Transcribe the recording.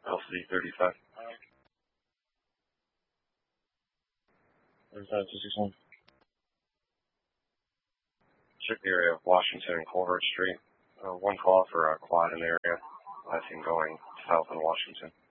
LC 35. There's 261. Check the area of Washington and Colbert Street. One call for a quad in the area. I think going south in Washington.